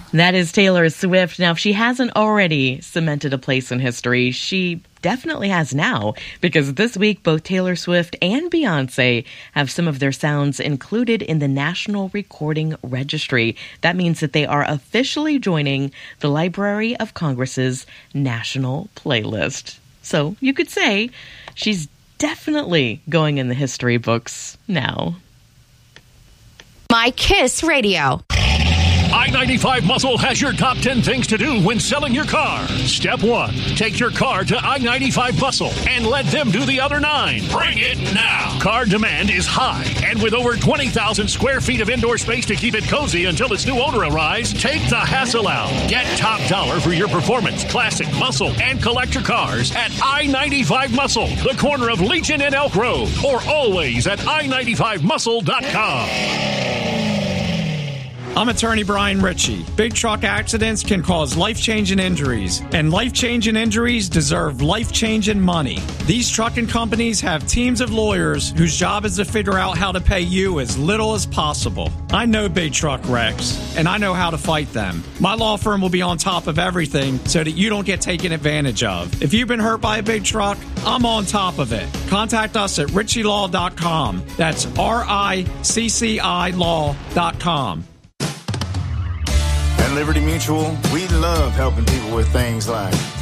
That is Taylor Swift. Now, if she hasn't already cemented a place in history, she definitely has now, because this week both Taylor Swift and Beyonce have some of their sounds included in the National Recording Registry. That means that they are officially joining the Library of Congress's National Playlist. So you could say she's definitely going in the history books now. My Kiss Radio. I-95 Muscle has your top 10 things to do when selling your car. Step 1, take your car to I-95 Muscle and let them do the other 9. Bring it now. Car demand is high, and with over 20,000 square feet of indoor space to keep it cozy until its new owner arrives, take the hassle out. Get top dollar for your performance, classic, muscle, and collector cars at I-95 Muscle, the corner of Legion and Elk Road, or always at I-95muscle.com. I'm attorney Brian Ritchie. Big truck accidents can cause life-changing injuries, and life-changing injuries deserve life-changing money. These trucking companies have teams of lawyers whose job is to figure out how to pay you as little as possible. I know big truck wrecks, and I know how to fight them. My law firm will be on top of everything so that you don't get taken advantage of. If you've been hurt by a big truck, I'm on top of it. Contact us at ritchielaw.com. That's RICCI law.com. At Liberty Mutual, we love helping people with things like